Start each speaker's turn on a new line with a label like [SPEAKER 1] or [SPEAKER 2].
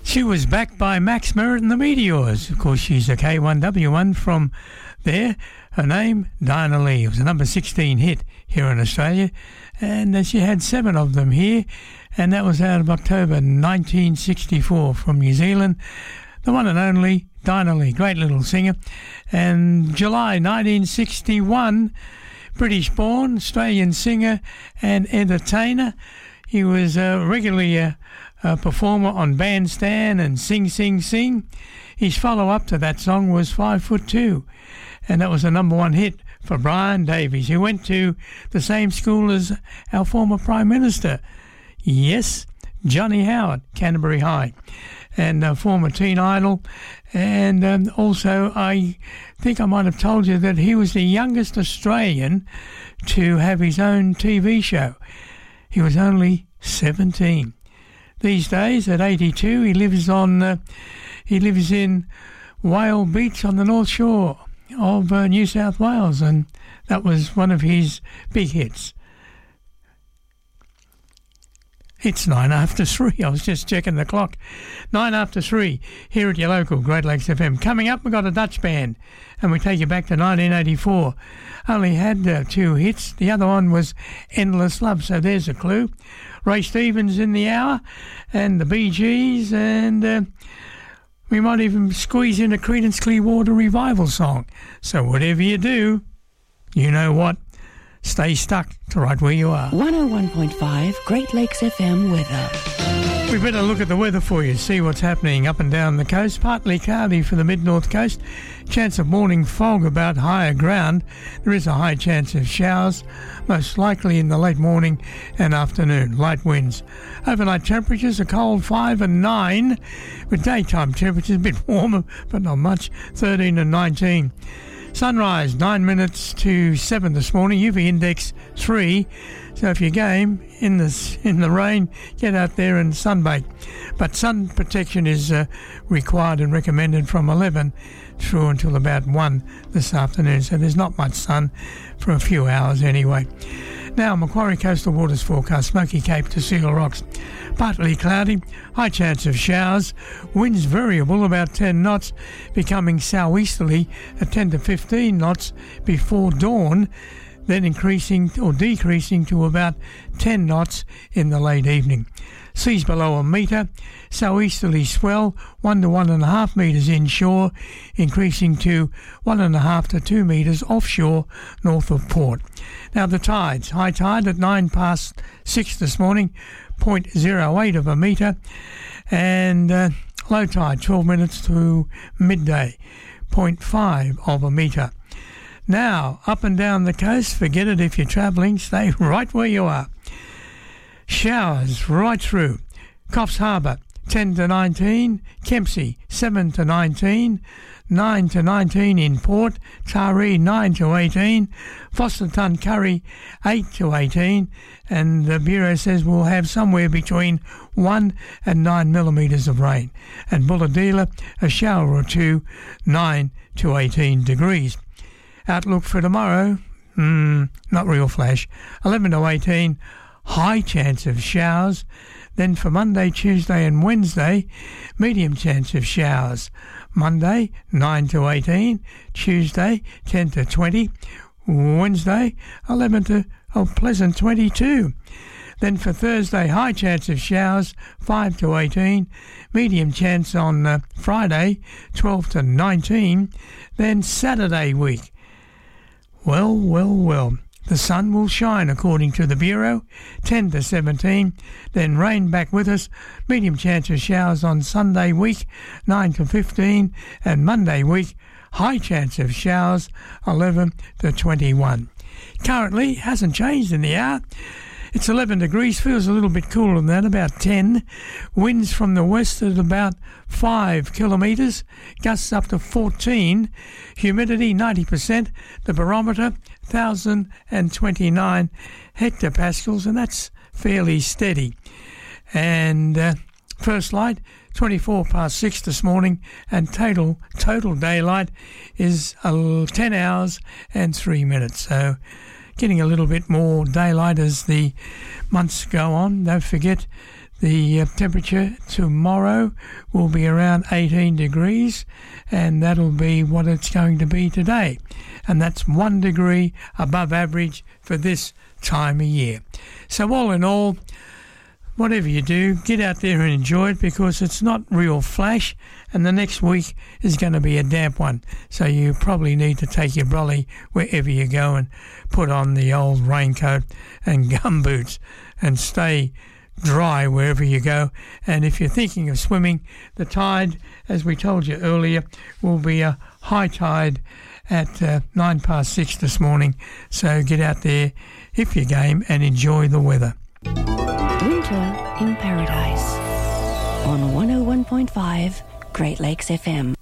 [SPEAKER 1] She was backed by Max Merritt and the Meteors. Of course, she's a K1W1 from there. Her name, Dinah Lee. It was a number 16 hit here in Australia, and she had 7 of them here, and that was out of October 1964 from New Zealand. The one and only Dinah Lee, great little singer. And July 1961, British-born Australian singer and entertainer. He was regularly a performer on Bandstand and Sing Sing Sing. His follow-up to that song was 5'2", and that was a number 1 hit for Brian Davies, who went to the same school as our former Prime Minister. Yes, Johnny Howard, Canterbury High, and former teen idol. And also, I think I might have told you that he was the youngest Australian to have his own TV show. He was only 17. These days, at 82, he lives in Whale Beach on the North Shore of New South Wales, and that was one of his big hits. It's 3:09. I was just checking the clock. 3:09 here at your local Great Lakes FM. Coming up, we've got a Dutch band, and we take you back to 1984. Only had 2 hits. The other one was Endless Love, so there's a clue. Ray Stevens in the hour, and the Bee Gees, and we might even squeeze in a Creedence Clearwater Revival song. So whatever you do, you know what? Stay stuck to right where you are.
[SPEAKER 2] 101.5 Great Lakes FM weather.
[SPEAKER 1] We better look at the weather for you, see what's happening up and down the coast. Partly cloudy for the mid-north coast. Chance of morning fog about higher ground. There is a high chance of showers, most likely in the late morning and afternoon. Light winds. Overnight temperatures a cold 5 and 9, with daytime temperatures a bit warmer, but not much, 13 and 19. Sunrise 9 minutes to 7 this morning. UV index 3. So if you're game in the rain, get out there and sunbake. But sun protection is required and recommended from 11 through until about 1 this afternoon. So there's not much sun for a few hours anyway. Now, Macquarie Coastal Waters forecast, Smoky Cape to Seal Rocks. Partly cloudy, high chance of showers, winds variable about 10 knots, becoming southeasterly at 10 to 15 knots before dawn, then increasing or decreasing to about 10 knots in the late evening. Seas below a metre, southeasterly swell 1 to 1.5 metres inshore, increasing to 1.5 to 2 metres offshore north of port. Now the tides, high tide at 6:09 this morning, 0.08 of a metre, and low tide 12 minutes to midday, 0.5 of a metre. Now, up and down the coast, forget it if you're travelling, stay right where you are. Showers right through. Coffs Harbour, 10 to 19. Kempsey, 7 to 19. 9 to 19 in Port. Taree, 9 to 18. Foster Tuncurry, 8 to 18. And the Bureau says we'll have somewhere between 1 and 9 millimetres of rain. And Bulahdelah, a shower or two, 9 to 18 degrees. Outlook for tomorrow, not real flash, 11 to 18, high chance of showers. Then for Monday, Tuesday and Wednesday, medium chance of showers. Monday, 9 to 18, Tuesday, 10 to 20, Wednesday, 11 to pleasant 22. Then for Thursday, high chance of showers, 5 to 18, medium chance on Friday, 12 to 19. Then Saturday week. Well, the sun will shine according to the Bureau, 10 to 17, then rain back with us, medium chance of showers on Sunday week, 9 to 15, and Monday week, high chance of showers, 11 to 21. Currently, hasn't changed in the hour. It's 11 degrees, feels a little bit cooler than that, about 10. Winds from the west at about 5 kilometres, gusts up to 14. Humidity 90%, the barometer 1,029 hectopascals, and that's fairly steady. And first light, 6:24 this morning, and total daylight is 10 hours and 3 minutes. So getting a little bit more daylight as the months go on. Don't forget The temperature tomorrow will be around 18 degrees, and that'll be what it's going to be today. And that's 1 degree above average for this time of year. So all in all, whatever you do, get out there and enjoy it, because it's not real flash, and the next week is going to be a damp one. So you probably need to take your brolly wherever you go and put on the old raincoat and gumboots and stay dry wherever you go. And if you're thinking of swimming, the tide, as we told you earlier, will be a high tide at 6:09 this morning. So get out there if you're game and enjoy the weather.
[SPEAKER 2] Winter in Paradise on 101.5 Great Lakes FM.